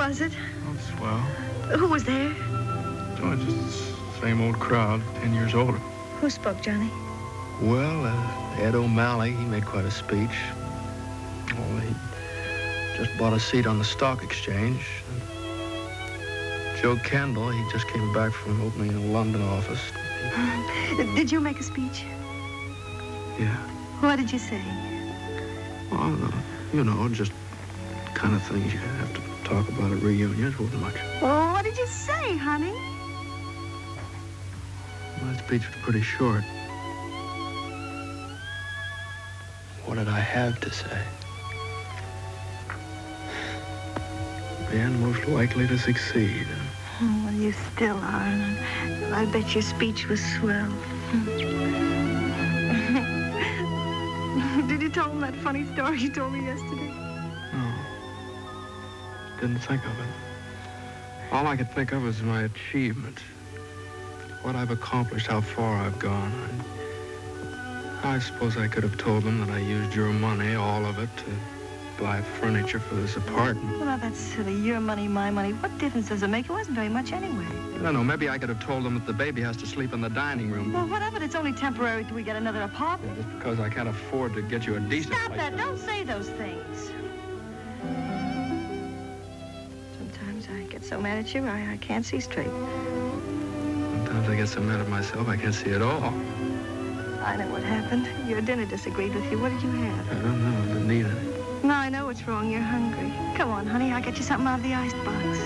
was it? Oh, swell. Who was there? Oh, just the same old crowd, 10 years older. Who spoke, Johnny? Well, Ed O'Malley, he made quite a speech. Oh, he just bought a seat on the stock exchange. Joe Kendall, he just came back from opening a London office. Did you make a speech? Yeah. What did you say? Well, you know, just kind of things you have to talk about at reunions. Wasn't much. Oh, what did you say, honey? Well, that speech was pretty short. What did I have to say? Man most likely to succeed. Oh, well, you still are. I bet your speech was swell. Did you tell him that funny story you told me yesterday? No. Didn't think of it. All I could think of was my achievements. What I've accomplished, how far I've gone. I suppose I could have told them that I used your money, all of it, to buy furniture for this apartment. Well, now, that's silly. Your money, my money. What difference does it make? It wasn't very much anyway. I don't know. Maybe I could have told them that the baby has to sleep in the dining room. Well, whatever. It's only temporary till we get another apartment. Just because I can't afford to get you a decent Stop place. that. Don't say those things. Sometimes I get so mad at you, I can't see straight. Sometimes I get so mad at myself, I can't see at all. I know what happened. Your dinner disagreed with you. What did you have? I don't know. I didn't eat any. No, I know what's wrong. You're hungry. Come on, honey. I'll get you something out of the icebox.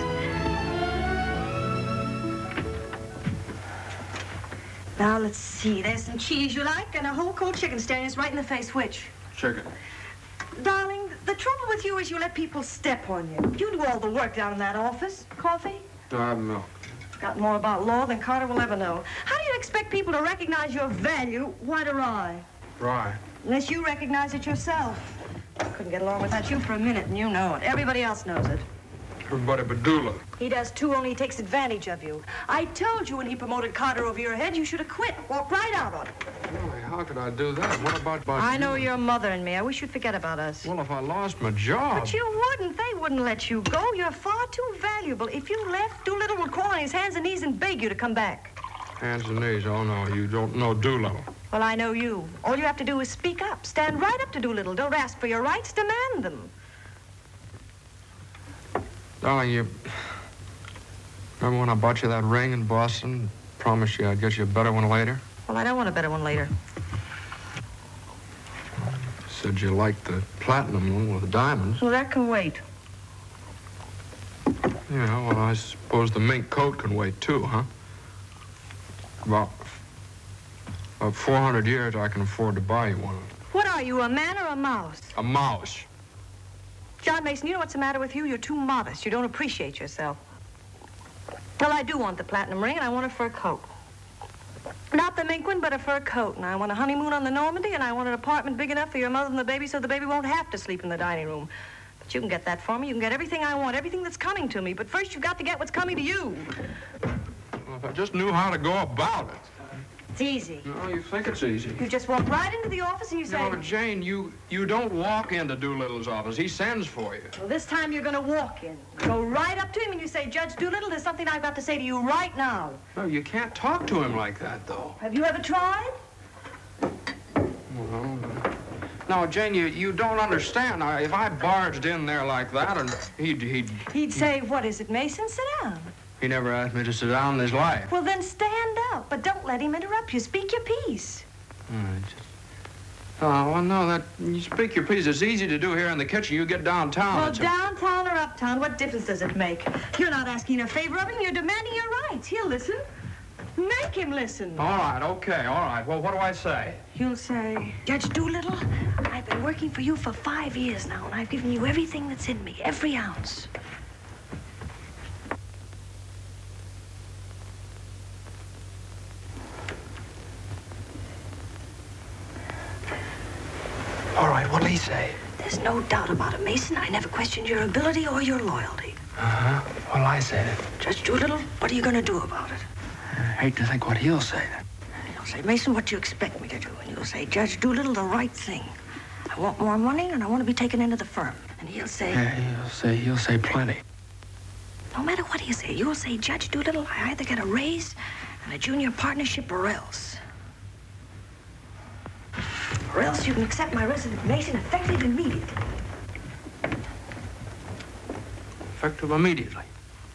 Now, let's see. There's some cheese you like and a whole cold chicken staring us right in the face. Which? Chicken. Darling, the trouble with you is you let people step on you. You do all the work down in that office. Coffee? Do I have milk? Got more about law than Carter will ever know. How do you expect people to recognize your value? Why to rye? Rye. Unless you recognize it yourself. I couldn't get along without you for a minute, and you know it. Everybody else knows it. Everybody but Dula. He does too, only he takes advantage of you. I told you when he promoted Carter over your head, you should have quit. Walked right out on it. Really, how could I do that? What about I know you? your mother and me. I wish you'd forget about us. Well, if I lost my job... But you wouldn't. They wouldn't let you go. You're far too valuable. If you left, Doolittle would crawl on his hands and knees and beg you to come back. Hands and knees. Oh, no, you don't know Doolittle. Well, I know you. All you have to do is speak up. Stand right up to Doolittle. Don't ask for your rights. Demand them. Darling, you... Remember when I bought you that ring in Boston? Promised you I'd get you a better one later? Well, I don't want a better one later. Said you liked the platinum one with the diamonds. Well, that can wait. Yeah, well, I suppose the mink coat can wait, too, huh? About 400 years, I can afford to buy you one. What are you, a man or a mouse? A mouse. John Mason, you know what's the matter with you? You're too modest. You don't appreciate yourself. Well, I do want the platinum ring, and I want a fur coat. Not the mink one, but a fur coat. And I want a honeymoon on the Normandy, and I want an apartment big enough for your mother and the baby so the baby won't have to sleep in the dining room. But you can get that for me. You can get everything I want, everything that's coming to me. But first, you've got to get what's coming to you. Well, if I just knew how to go about it. It's easy. No, you think it's easy. You just walk right into the office and you say... No, but Jane, you don't walk into Doolittle's office. He sends for you. Well, this time you're going to walk in. Go right up to him and you say, Judge Doolittle, there's something I've got to say to you right now. No, you can't talk to him like that, though. Have you ever tried? Well, no, Jane, you don't understand. Now, if I barged in there like that, and He'd say, what is it, Mason? Sit down. He never asked me to sit down in his life. Well, then stand up, but don't let him interrupt you. Speak your piece. All right. Oh, well, no, you speak your piece. It's easy to do here in the kitchen. You get downtown. Well, downtown or uptown, what difference does it make? You're not asking a favor of him. You're demanding your rights. He'll listen. Make him listen. All right, okay, all right. Well, what do I say? You'll say, Judge Doolittle, I've been working for you for 5 years now, and I've given you everything that's in me, every ounce. All right, what'll he say? There's no doubt about it, Mason. I never questioned your ability or your loyalty. Uh-huh. What'll I say then? Judge Doolittle, what are you going to do about it? I hate to think what he'll say then. He'll say, Mason, what do you expect me to do? And you'll say, Judge Doolittle, the right thing. I want more money, and I want to be taken into the firm. And he'll say... Yeah, he'll say plenty. No matter what you say, you'll say, Judge Doolittle, I either get a raise and a junior partnership or else. Or else you can accept my resignation effective immediately. Effective immediately.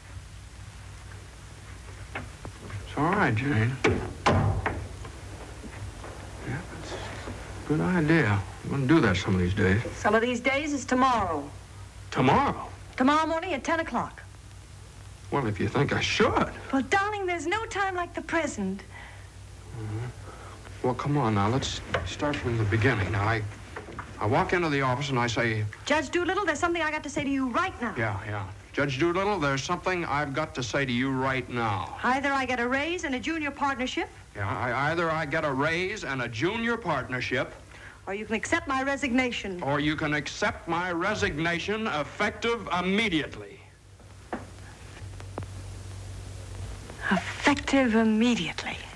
It's all right, Jane. Yeah, that's a good idea. I'm going to do that some of these days. Some of these days is tomorrow. Tomorrow? Tomorrow morning at 10 o'clock. Well, if you think I should. Well, darling, there's no time like the present. Well, come on now. Let's start from the beginning. Now, I walk into the office and I say... Judge Doolittle, there's something I got to say to you right now. Yeah. Judge Doolittle, there's something I've got to say to you right now. Either I get a raise and a junior partnership. Yeah, either I get a raise and a junior partnership. Or you can accept my resignation. Or you can accept my resignation effective immediately. Effective immediately.